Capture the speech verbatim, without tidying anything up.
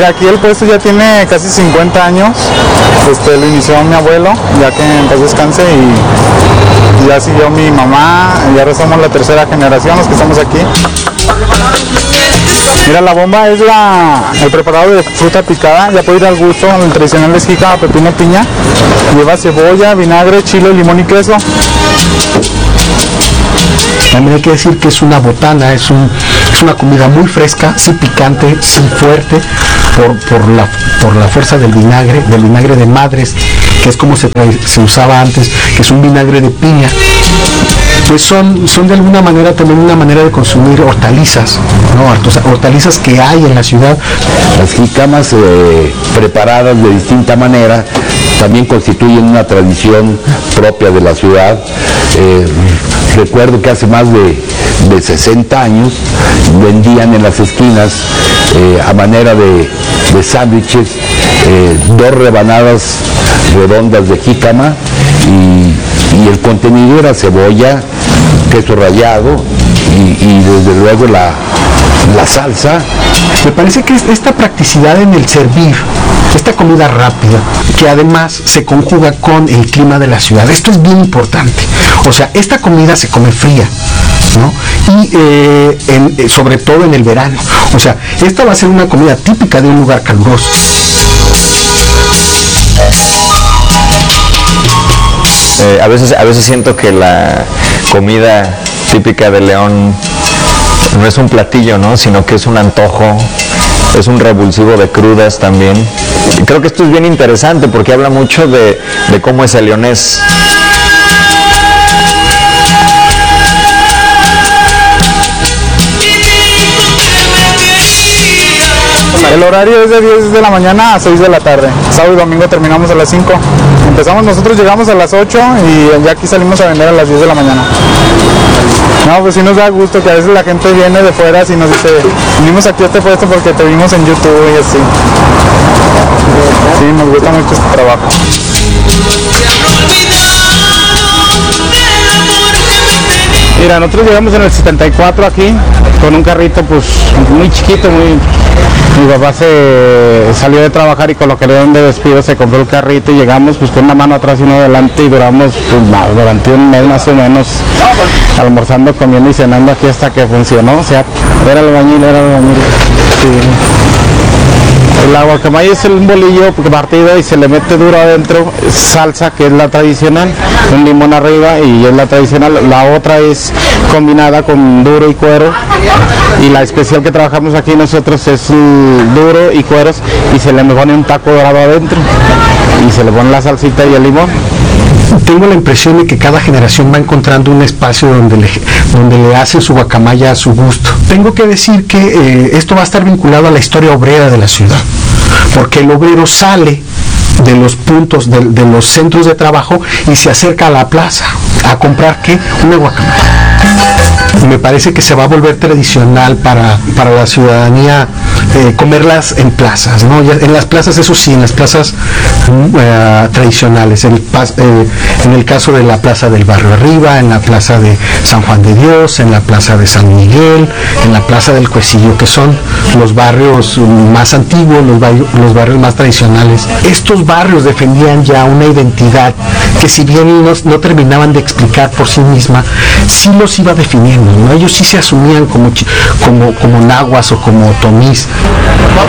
Mira, aquí el puesto ya tiene casi cincuenta años, este, lo inició mi abuelo, ya que en paz descanse, y, y ya siguió mi mamá, y ahora somos la tercera generación los que estamos aquí. Mira, la bomba es la, el preparado de fruta picada, ya puede ir al gusto, el tradicional es jícama, pepino, piña, lleva cebolla, vinagre, chile, limón y queso. También hay que decir que es una botana, es, un, es una comida muy fresca, sí picante, sí fuerte, por, por, la, por la fuerza del vinagre, del vinagre de madres, que es como se, se usaba antes, que es un vinagre de piña. Pues son, son de alguna manera también una manera de consumir hortalizas, ¿no? Hortalizas que hay en la ciudad. Las jícamas eh, preparadas de distinta manera también constituyen una tradición propia de la ciudad. Eh, recuerdo que hace más de, de sesenta años vendían en las esquinas eh, a manera de, de sándwiches eh, dos rebanadas redondas de jícama y, y el contenido era cebolla, queso rallado y, y desde luego la, la salsa. Me parece que esta practicidad en el servir, esta comida rápida, que además se conjuga con el clima de la ciudad, esto es bien importante. O sea, esta comida se come fría, ¿no? Y eh, en, eh, sobre todo en el verano. O sea, esta va a ser una comida típica de un lugar caluroso. Eh, a veces, a veces siento que la comida típica de León no es un platillo, ¿no? Sino que es un antojo, es un revulsivo de crudas también. Y creo que esto es bien interesante porque habla mucho de, de cómo es el leonés. El horario es de diez de la mañana a seis de la tarde. Sábado y domingo terminamos a las cinco. Empezamos, nosotros llegamos a las ocho y ya aquí salimos a vender a las diez de la mañana. No, pues sí nos da gusto que a veces la gente viene de fuera y nos dice, vinimos aquí a este puesto porque te vimos en YouTube y así. Sí, nos gusta mucho este trabajo. Mira, nosotros llegamos en el setenta y cuatro aquí, con un carrito pues muy chiquito, muy... Mi papá se salió de trabajar y con lo que le dieron de despido se compró el carrito y llegamos pues con una mano atrás y uno adelante y duramos pues, más, durante un mes más o menos almorzando, comiendo y cenando aquí hasta que funcionó. O sea, era el albañil, era el albañil. Sí. El aguacamay es un bolillo partido y se le mete duro adentro, salsa que es la tradicional, un limón arriba y es la tradicional. La otra es combinada con duro y cuero y la especial que trabajamos aquí nosotros es duro y cueros y se le pone un taco dorado adentro y se le pone la salsita y el limón. Tengo la impresión de que cada generación va encontrando un espacio donde le, donde le hace su guacamaya a su gusto. Tengo que decir que eh, esto va a estar vinculado a la historia obrera de la ciudad, porque el obrero sale de los puntos, de, de los centros de trabajo y se acerca a la plaza a comprar ¿qué? Una guacamaya. Me parece que se va a volver tradicional para, para la ciudadanía eh, comerlas en plazas, ¿no? Ya, en las plazas, eso sí, en las plazas uh, tradicionales, en el, eh, en el caso de la plaza del Barrio Arriba, en la plaza de San Juan de Dios, en la plaza de San Miguel, en la plaza del Cuecillo, que son los barrios más antiguos, los barrios, los barrios más tradicionales. Estos barrios defendían ya una identidad que si bien no, no terminaban de explicar por sí misma, sí los iba definiendo, ¿no? Ellos sí se asumían como, como, como nahuas o como otomís.